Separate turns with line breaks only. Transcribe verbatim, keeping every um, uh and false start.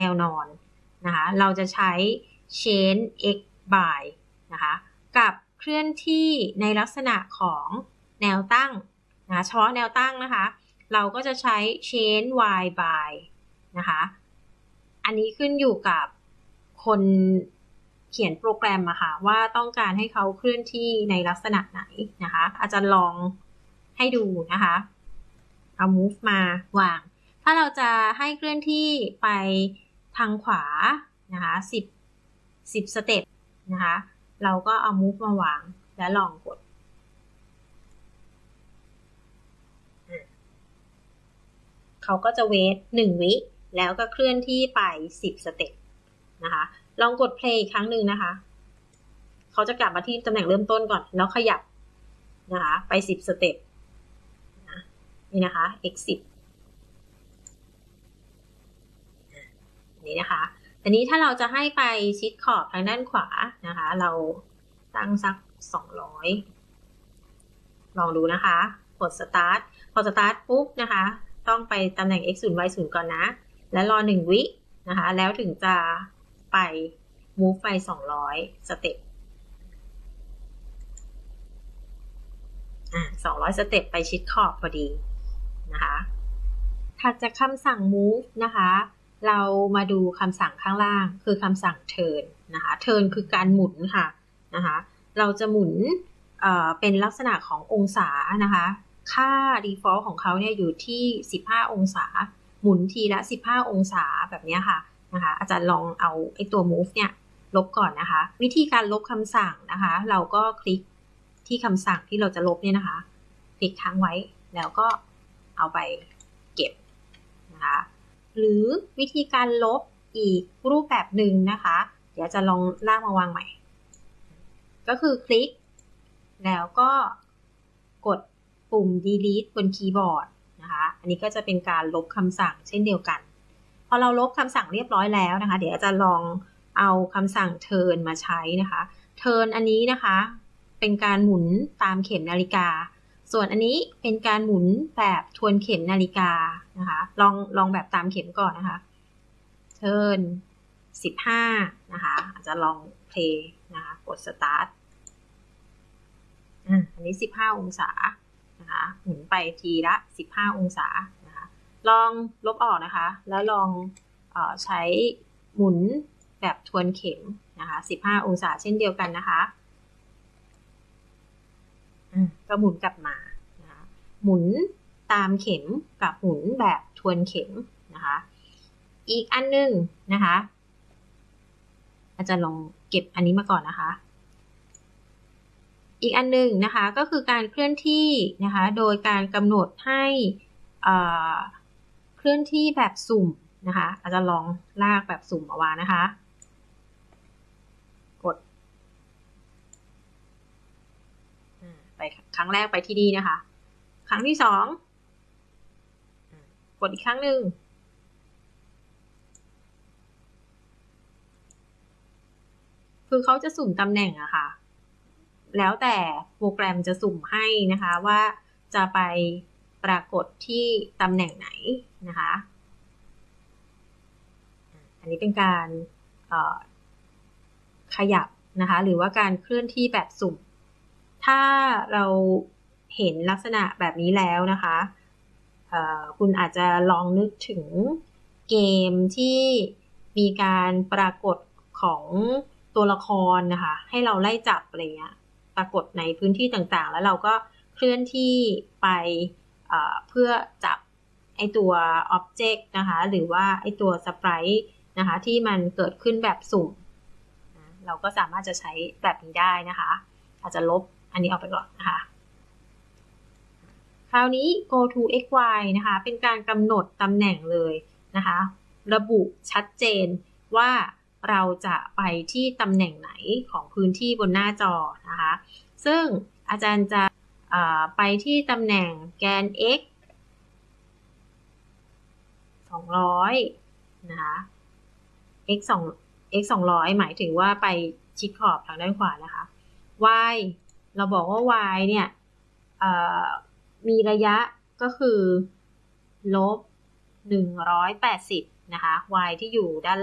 แนวนอนนะคะเราจะใช้ change x by นะคะกับเคลื่อนที่ในลักษณะของแนวตั้งนะเฉพาะแนวตั้งนะคะเราก็จะใช้ change y by นะคะอันนี้ขึ้นอยู่กับคนเขียนโปรแกรมอะค่ะว่าต้องการให้เขาเคลื่อนที่ในลักษณะไหนนะคะอาจารย์ลองให้ดูนะคะเอา move มาวางถ้าเราจะให้เคลื่อนที่ไปทางขวานะคะสิบ สิบสเต็ปนะคะเราก็เอา move มาวางและลองกดเขาก็จะเวทหนึ่งวิแล้วก็เคลื่อนที่ไปสิบสเต็ปนะคะลองกด play อีกครั้งหนึ่งนะคะเขาจะกลับมาที่ตำแหน่งเริ่มต้นก่อนแล้วขยับนะคะไปสิบสเต็ปนะนี่นะคะ x สิบนี่นะคะแต่นี้ถ้าเราจะให้ไปชิดขอบทางด้านขวานะคะเราตั้งสักสองร้อยลองดูนะคะกด start พอ start ปุ๊บนะคะต้องไปตำแหน่ง x ศูนย์ y ศูนย์ก่อนนะแล้วรอหนึ่งวินะคะแล้วถึงจะไป move ไปสองร้อยสเต็ปอ่ะสองร้อยสเต็ปไปชิดขอบพอดีนะคะถัดจากคำสั่ง move นะคะเรามาดูคำสั่งข้างล่างคือคำสั่ง turn นะคะ turn คือการหมุนค่ะนะคะเราจะหมุนเอ่อเป็นลักษณะขององศานะคะค่า default ของเขาเนี่ยอยู่ที่สิบห้าองศาหมุนทีละสิบห้าองศาแบบนี้ค่ะนะคะอาจารย์ลองเอาไอ้ตัว move เนี่ยลบก่อนนะคะวิธีการลบคำสั่งนะคะเราก็คลิกที่คำสั่งที่เราจะลบเนี่ยนะคะคลิกค้างไว้แล้วก็เอาไปเก็บนะคะหรือวิธีการลบอีกรูปแบบหนึ่งนะคะเดี๋ยวจะลองลากมาวางใหม่ก็คือคลิกแล้วก็กดปุ่ม delete บนคีย์บอร์ดนะคะอันนี้ก็จะเป็นการลบคำสั่งเช่นเดียวกันพอเราลบคำสั่งเรียบร้อยแล้วนะคะเดี๋ยวจะลองเอาคำสั่ง turn มาใช้นะคะ turn อันนี้นะคะเป็นการหมุนตามเข็มนาฬิกาส่วนอันนี้เป็นการหมุนแบบทวนเข็มนาฬิกานะคะลองลองแบบตามเข็มก่อนนะคะ turn สิบห้านะคะอาจจะลอง play นะคะกด start อ่ะอันนี้สิบห้าองศานะคะหมุนไปทีละสิบห้าองศานะคะลองลบออกนะคะแล้วลองเอ่อใช้หมุนแบบทวนเข็มนะคะสิบห้าองศาเช่นเดียวกันนะคะก็หมุนกลับมานะคะหมุนตามเข็มกับหมุนแบบทวนเข็มนะคะอีกอันนึงนะคะอาจารย์ลองเก็บอันนี้มาก่อนนะคะอีกอันนึงนะคะก็คือการเคลื่อนที่นะคะโดยการกำหนดให้เคลื่อนที่แบบสุ่มนะคะอาจจะลองลากแบบสุ่มมาวางนะคะกดไปครั้งแรกไปที่นี่นะคะครั้งที่สองกดอีกครั้งหนึ่งคือเขาจะสุ่มตำแหน่งอะค่ะแล้วแต่โปรแกรมจะสุ่มให้นะคะว่าจะไปปรากฏที่ตำแหน่งไหนนะคะอันนี้เป็นการขยับนะคะหรือว่าการเคลื่อนที่แบบสุ่มถ้าเราเห็นลักษณะแบบนี้แล้วนะคะคุณอาจจะลองนึกถึงเกมที่มีการปรากฏของตัวละครนะคะให้เราไล่จับอะไรเงี้ยปรากฏในพื้นที่ต่างๆแล้วเราก็เคลื่อนที่ไปเพื่อจับไอตัว object นะคะหรือว่าไอตัว sprite นะคะที่มันเกิดขึ้นแบบสุ่มเราก็สามารถจะใช้แบบนี้ได้นะคะอาจจะลบอันนี้ออกไปก่อนนะคะคราวนี้ go to xy นะคะเป็นการกำหนดตำแหน่งเลยนะคะระบุชัดเจนว่าเราจะไปที่ตำแหน่งไหนของพื้นที่บนหน้าจอนะคะซึ่งอาจารย์จะไปที่ตำแหน่งแกน x สองร้อยนะคะ x สอง x สองร้อยหมายถึงว่าไปชิดขอบทางด้านขวานะคะ y เราบอกว่า y เนี่ยมีระยะก็คือลบหนึ่งร้อยแปดสิบนะคะ y ที่อยู่ด้าน